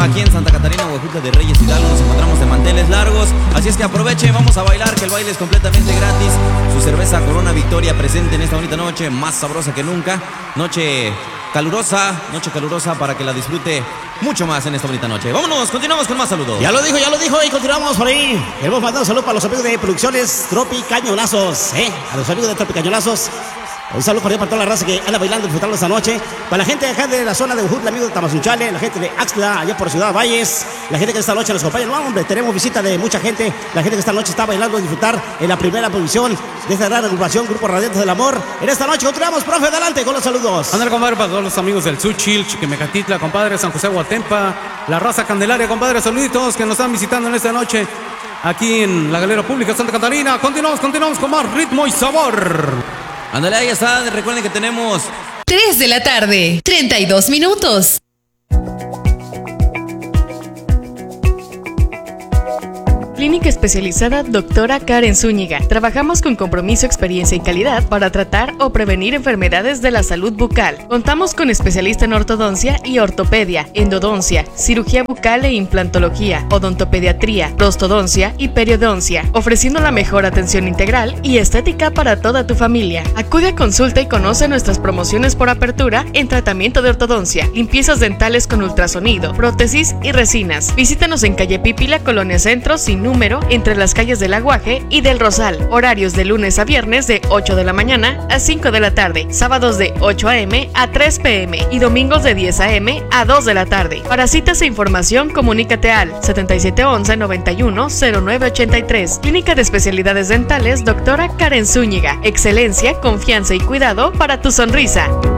aquí en Santa Catarina, Huejutla de Reyes Hidalgo. Nos encontramos de manteles largos, así es que aprovechen, vamos a bailar, que el baile es completamente gratis. Su cerveza Corona Victoria presente en esta bonita noche, más sabrosa que nunca. Noche calurosa para que la disfrute mucho más en esta bonita noche. Vámonos, continuamos con más saludos. Ya lo dijo, y continuamos por ahí. Queremos mandar un saludo para los amigos de Producciones Tropicañolazos, a los amigos de Tropicañolazos. Un saludo para toda la raza que anda bailando, disfrutando esta noche. Para la gente acá de la zona de Huejutla, amigos de Tamazunchale, la gente de Axtla, allá por Ciudad Valles, la gente que esta noche nos acompaña. No, hombre, tenemos visita de mucha gente. La gente que esta noche está bailando y disfrutar en la primera producción de esta gran agrupación, Grupo Radiantes del Amor. En esta noche continuamos, profe, adelante con los saludos. Ándale, compadre, para todos los amigos del Suchil, Chiquimecatitla, compadre, San José Guatempa, la raza Candelaria, compadre, saluditos que nos están visitando en esta noche aquí en la Galera Pública Santa Catarina. Continuamos con más ritmo y sabor. Ándale, ahí está. Recuerden que tenemos 3 de la tarde, 32 minutos. Clínica especializada Doctora Karen Zúñiga. Trabajamos con compromiso, experiencia y calidad para tratar o prevenir enfermedades de la salud bucal. Contamos con especialista en ortodoncia y ortopedia, endodoncia, cirugía bucal e implantología, odontopediatría, prostodoncia y periodoncia, ofreciendo la mejor atención integral y estética para toda tu familia. Acude a consulta y conoce nuestras promociones por apertura en tratamiento de ortodoncia, limpiezas dentales con ultrasonido, prótesis y resinas. Visítanos en calle Pípila, Colonia Centro, sin número, entre las calles del Aguaje y del Rosal. Horarios de lunes a viernes de 8 de la mañana a 5 de la tarde, sábados de 8 a.m. a 3 p.m. y domingos de 10 a.m. a 2 de la tarde. Para citas e información, comunícate al 7711-910983. Clínica de Especialidades Dentales Doctora Karen Zúñiga. Excelencia, confianza y cuidado para tu sonrisa.